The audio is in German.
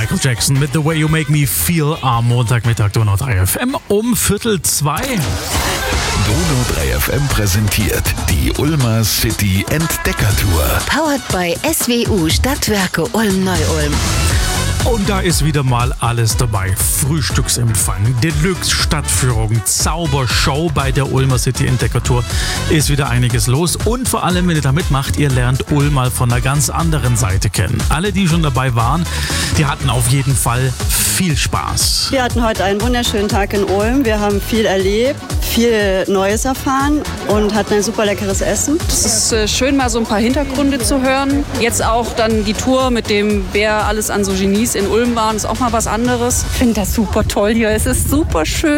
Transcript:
Michael Jackson mit The Way You Make Me Feel am Montagmittag Donau 3 FM um 1:45. Donau 3 FM präsentiert die Ulmer City Entdeckertour. Powered by SWU Stadtwerke Ulm-Neu-Ulm. Und da ist wieder mal alles dabei. Frühstücksempfang, Deluxe-Stadtführung, Zaubershow bei der Ulmer City Entdeckertour. Ist wieder einiges los. Und vor allem, wenn ihr da mitmacht, ihr lernt Ulm mal von einer ganz anderen Seite kennen. Alle, die schon dabei waren, die hatten auf jeden Fall viel Spaß. Wir hatten heute einen wunderschönen Tag in Ulm. Wir haben viel erlebt, viel Neues erfahren und hatten ein super leckeres Essen. Es ist schön, mal so ein paar Hintergründe zu hören. Jetzt auch dann die Tour mit dem, wer alles an so Genies in Ulm waren, ist auch mal was anderes. Ich finde das super toll hier. Es ist super schön.